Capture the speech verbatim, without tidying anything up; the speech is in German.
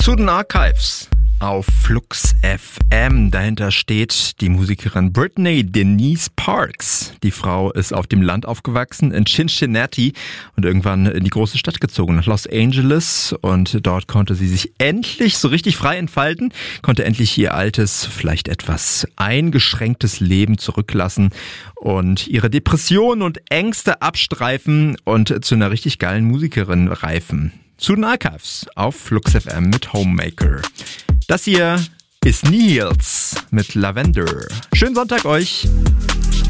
Zu den Archives auf Flux F M. Dahinter steht die Musikerin Brittany Denise Parks. Die Frau ist auf dem Land aufgewachsen, in Cincinnati, und irgendwann in die große Stadt gezogen, nach Los Angeles. Und dort konnte sie sich endlich so richtig frei entfalten, konnte endlich ihr altes, vielleicht etwas eingeschränktes Leben zurücklassen und ihre Depressionen und Ängste abstreifen und zu einer richtig geilen Musikerin reifen. Zu den Archives auf Flux F M mit Homemaker. Das hier ist Nils mit Lavender. Schönen Sonntag euch.